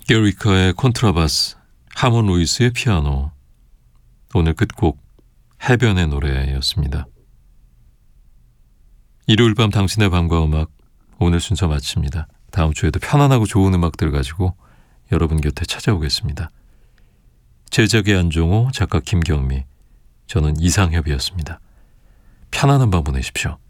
게리카의 콘트라바스, 하몬 루이스의 피아노. 오늘 끝곡 해변의 노래였습니다. 일요일 밤 당신의 밤과 음악, 오늘 순서 마칩니다. 다음 주에도 편안하고 좋은 음악들 가지고 여러분 곁에 찾아오겠습니다. 제작의 안종호, 작가 김경미, 저는 이상협이었습니다. 편안한 밤 보내십시오.